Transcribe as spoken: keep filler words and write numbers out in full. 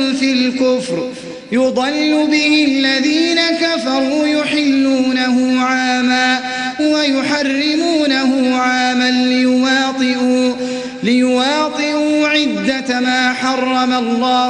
في الكفر يضل به الذين كفروا يحلونه عاما ويحرمونه عاما ليواطئوا, ليواطئوا عدة ما حرم الله